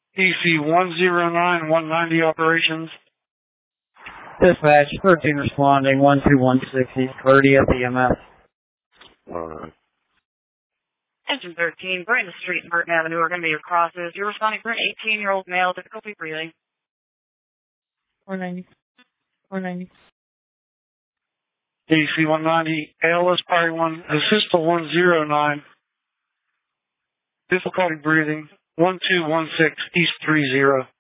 DC 109, 190 operations. Dispatch, 13 responding, 12160, Purdy at the EMS. Alright. Engine 13, Brandon Street and Burton Avenue are going to be your crosses. You're responding for an 18-year-old male, difficulty breathing. 490. 490. DC 190, ALS Party 1, assist to 109. Difficulty breathing, 1216, East 30.